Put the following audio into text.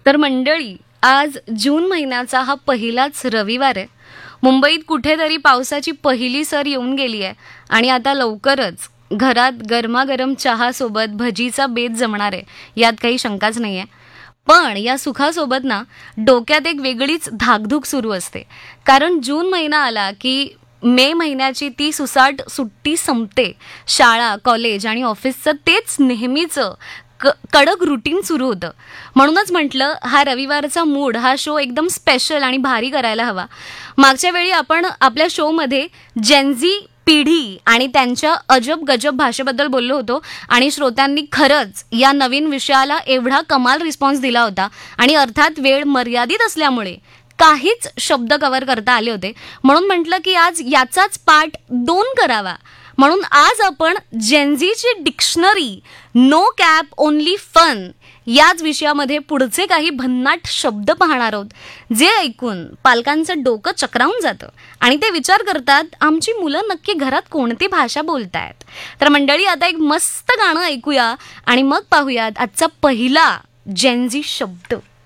तर मंडळी, आज जून महिन्याचा हा पहिलाच रविवार आहे. मुंबईत कुठेतरी पावसाची पहिली सर येऊन गेली आहे आणि आता लवकरच घरात गरमागरम चहासोबत भजीचा बेत जमणार आहे, यात काही शंकाच नाही आहे. पण या सुखासोबत ना डोक्यात एक वेगळीच धाकधूक सुरू असते. कारण जून महिना आला की मे महिन्याची ती सुसाट सुट्टी संपते. शाळा, कॉलेज आणि ऑफिसचं तेच नेहमीचं कडक रुटीन सुरू होतं. म्हणूनच म्हटलं, हा रविवारचा मूड, हा शो एकदम स्पेशल आणि भारी करायला हवा. मागच्या वेळी आपण आपल्या शोमध्ये जेनझी पिढी आणि त्यांच्या अजब गजब भाषेबद्दल बोललो होतो आणि श्रोत्यांनी खरंच या नवीन विषयाला एवढा कमाल रिस्पॉन्स दिला होता. आणि अर्थात वेळ मर्यादित असल्यामुळे काहीच शब्द कव्हर करता आले होते. म्हणून म्हटलं की आज याचाच पार्ट 2 करावा. म्हणून आज आपण जेनझीची dictionary, no cap only fun, याच विषयामध्ये पुढचे काही भन्नाट शब्द पाहणार आहोत, जे ऐकून पालकांचं डोकं चक्रावून जातं आणि ते विचार करतात, आमची मुलं नक्की घरात कोणती भाषा बोलतायत. तर मंडळी, आता एक मस्त गाणं ऐकूया आणि मग पाहूयात आजचा पहिला जेनझी शब्द.